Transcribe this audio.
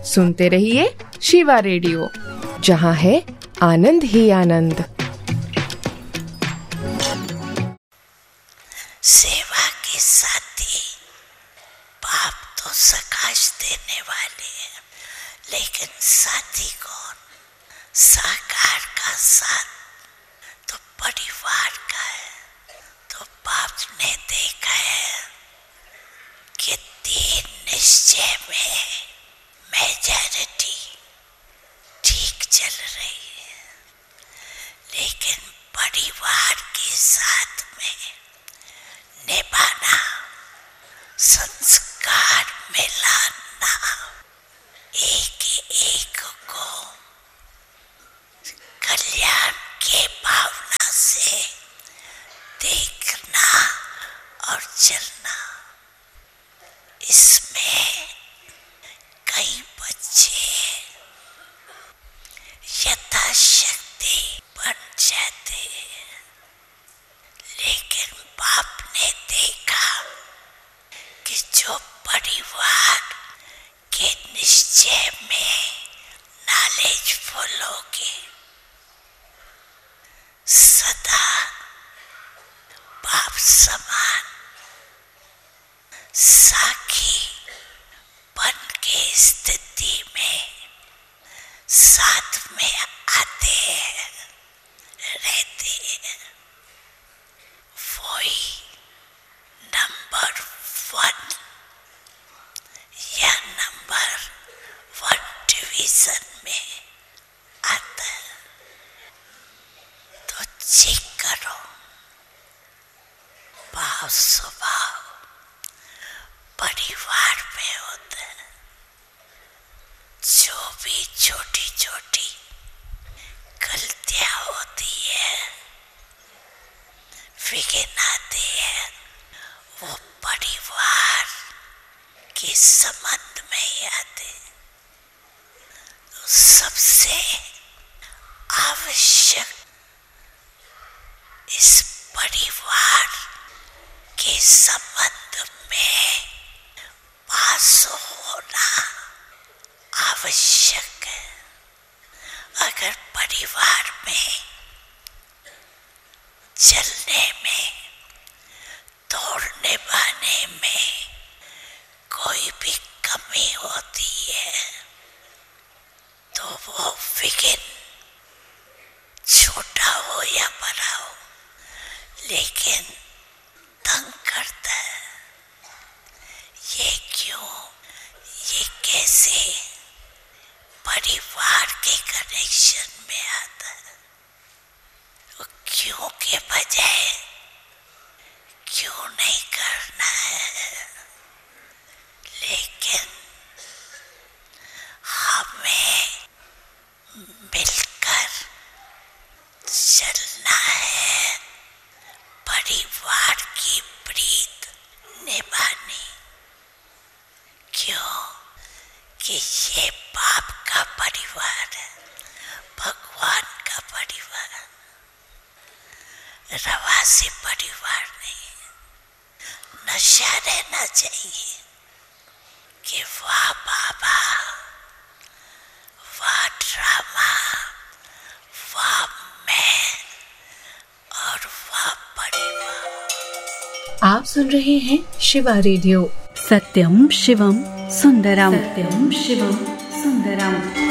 सुनते रहिए शिवा रेडियो, जहाँ है आनंद ही आनंद। सेवा के साथी पाप तो सकाश देने वाले हैं, लेकिन साथी कौन? साकार का साथ तो परिवार का है। तो बाप ने देखा है कि 3 निश्चय में मेजॉरिटी ठीक चल रही है, लेकिन परिवार के साथ में निभाना, संस्कार मिलाना, एक एक को कल्याण के भावना से देखना और चलना, इसमें कई बच्चे यथाशक्ति बन जाते हैं, लेकिन बाप ने देखा कि जो परिवार के निश्चय में नॉलेजफुल होगे, सदा बाप समान साखी बन के स्थिति में साथ में आते हैं, रहते हैं, वही नंबर 1 या नंबर 1 डिवीजन में आता है। तो चेक करो, भाव स्वभाव परिवार में होता है। जो भी छोटी छोटी गलतियां होती है, विघ्न आते हैं, वो परिवार के संबंध में ही आते। तो सबसे आवश्यक इस परिवार के संबंध में पास होना आवश्यक है। अगर परिवार में चलने में, तोड़ने पाने में कोई भी कमी होती है, तो वो विघ्न छोटा हो या बड़ा हो, लेकिन तंग करता है। ये क्यों? ये कैसे? परिवार के कनेक्शन में आता है। तो क्यों के बजाय क्यों नहीं करना है, लेकिन हमें मिलकर चलना है, परिवार की प्रीत निभानी। क्यों? कि ये बाप का परिवार है, भगवान का परिवार, रवासी परिवार नहीं। नशा रहना चाहिए कि वाह बाबा, वाह ड्रामा, वाह मैं और वाह परिवार। आप सुन रहे हैं शिवा रेडियो, सत्यम शिवम सुंदरम, सत्यम शिवम सुंदरम।